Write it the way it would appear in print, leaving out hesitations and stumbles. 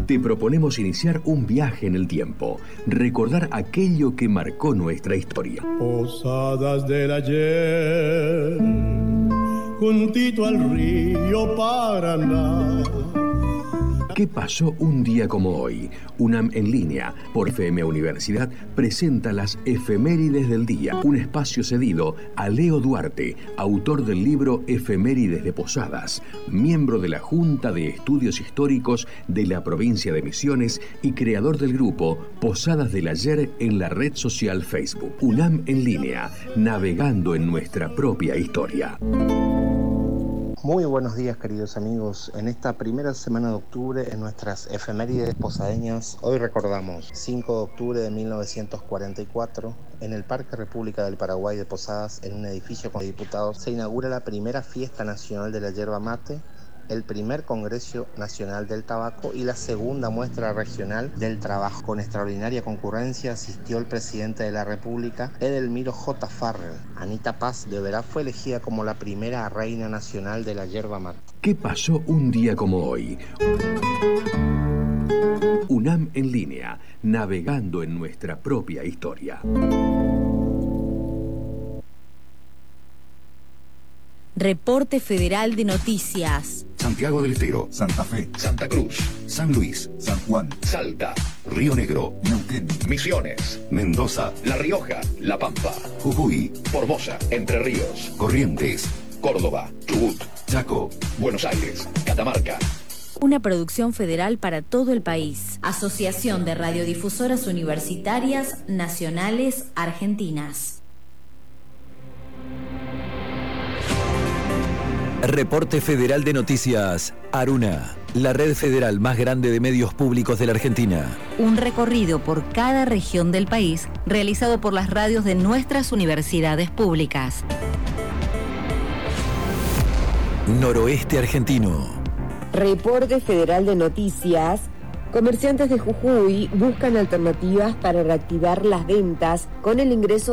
Te proponemos iniciar un viaje en el tiempo, recordar aquello que marcó nuestra historia. Posadas del ayer, juntito al río Paraná. ¿Qué pasó un día como hoy? UNAM en línea por FM Universidad presenta las efemérides del día, un espacio cedido a Leo Duarte, autor del libro Efemérides de Posadas, miembro de la Junta de Estudios Históricos de la provincia de Misiones y creador del grupo Posadas del Ayer en la red social Facebook. UNAM en línea, navegando en nuestra propia historia. Muy buenos días, queridos amigos. En esta primera semana de octubre, en nuestras efemérides posadeñas, hoy recordamos 5 de octubre de 1944, en el Parque República del Paraguay de Posadas, en un edificio con diputados, se inaugura la primera fiesta nacional de la yerba mate, el primer Congreso Nacional del Tabaco y la segunda muestra regional del trabajo. Con extraordinaria concurrencia asistió el presidente de la República, Edelmiro J. Farrell. Anita Paz de Oberá fue elegida como la primera reina nacional de la yerba mate. ¿Qué pasó un día como hoy? UNAM en línea, navegando en nuestra propia historia. Reporte Federal de Noticias. Santiago del Estero, Santa Fe, Santa Cruz, San Luis, San Juan, Salta, Río Negro, Neuquén, Misiones, Mendoza, La Rioja, La Pampa, Jujuy, Formosa, Entre Ríos, Corrientes, Córdoba, Chubut, Chaco, Buenos Aires, Catamarca. Una producción federal para todo el país. Asociación de Radiodifusoras Universitarias Nacionales Argentinas. Reporte Federal de Noticias, Aruna, la red federal más grande de medios públicos de la Argentina. Un recorrido por cada región del país realizado por las radios de nuestras universidades públicas. Noroeste argentino. Reporte Federal de Noticias. Comerciantes de Jujuy buscan alternativas para reactivar las ventas con el ingreso